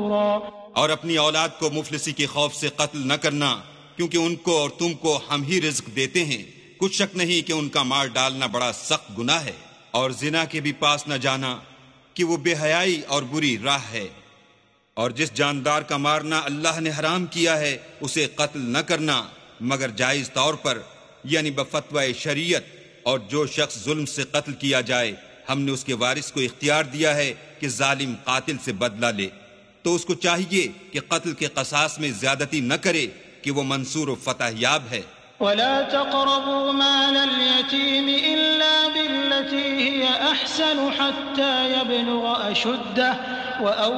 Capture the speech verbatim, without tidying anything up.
غفورا। और अपनी औलाद को मुफलिसी के खौफ से कत्ल न करना, क्योंकि उनको और तुमको हम ही रिज्क देते हैं। कुछ शक नहीं कि उनका मार डालना बड़ा सख्त गुनाह है। और जिना के भी पास न जाना कि वो बेहयाई और बुरी राह है। और जिस जानदार का मारना अल्लाह ने हराम किया है उसे कत्ल न करना मगर जायज तौर पर, यानी बफतवा शरीयत। और जो शख्स जुल्म से कत्ल किया जाए, हमने उसके वारिस को इख्तियार दिया है कि जालिम कातिल से बदला ले, तो उसको चाहिए कि कत्ल के कसास में ज्यादती न करे कि वो मंसूर व फतहयाब है। वला तक़रबू मालल यतीम इल्ला बिल्लती हिय अहसन हत्ता यबलुग अशुद्धह व